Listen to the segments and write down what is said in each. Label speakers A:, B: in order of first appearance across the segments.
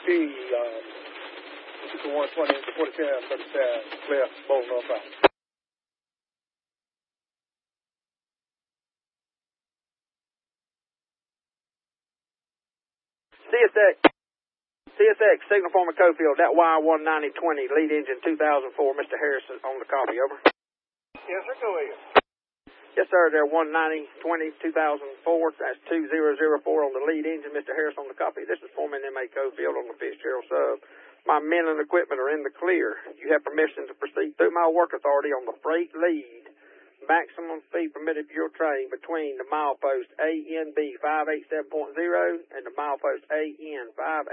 A: P, 120 into 4010, 37, clear, both northbound.
B: CSX, signal for Cofield, that Y19020, lead engine 2004, Mr. Harrison on the copy, over.
A: Yes, sir, go ahead.
B: Yes, sir, they're 19020, 2004, that's 2004 on the lead engine, Mr. Harris on the copy. This is Foreman M.A. Cofield on the Fitzgerald sub. My men and equipment are in the clear. You have permission to proceed through my work authority on the freight lead. Maximum speed permitted for your train between the milepost ANB 587.0 and the milepost ANB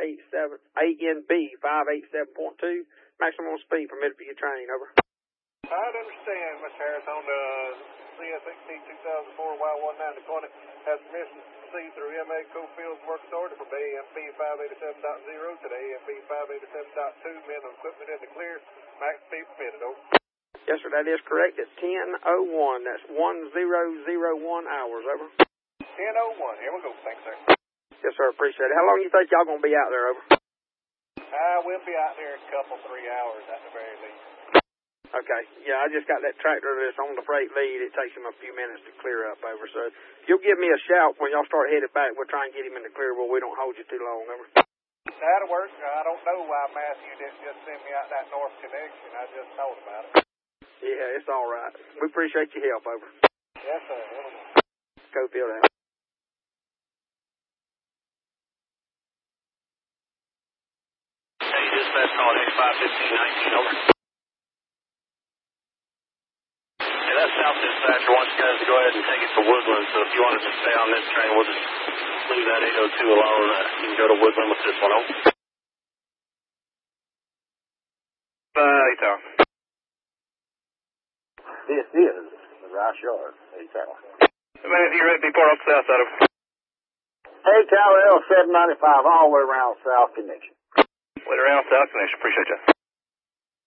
B: 587.2. Maximum speed permitted for your train, over.
A: I'd understand, Mr. Harris, on the CSXT 2004 Y19020 has permission to proceed through M.A. Cofield's work authority from AMB 587.0 to the AMB 587.2. Men and equipment in the clear. Max speed permitted, over.
B: Yes, sir, that is correct. It's 10:01. That's 10:01 hours, over.
A: 10:01. Here we go. Thanks, sir.
B: Yes, sir, appreciate it. How long do you think y'all going to be out there, over?
A: We'll be out there in a couple, 3 hours at the very least.
B: Okay. Yeah, I just got that tractor that's on the freight lead. It takes him a few minutes to clear up, over. So if you'll give me a shout when y'all start headed back, we'll try and get him in the clear where we don't hold you too long, over.
A: That'll work. I don't know why Matthew didn't just send me out that north connection. I just thought about it.
B: Yeah, it's all right. We appreciate your help, over.
A: Yes, sir.
B: Cofield out.
C: Hey, dispatch calling 851519, over. Hey, that's South Dispatcher. Wants you guys to go ahead and take it to Woodland, so if you want to just stay on this train, we'll just leave that 802 alone. You can go to Woodland with this one, over.
A: A-Town.
D: This is the Rice Yard, A-Town.
A: Matthew, ready to depart off the south side of
D: A-Town L795, all the way around South Connection.
A: Way around South Connection. Appreciate you.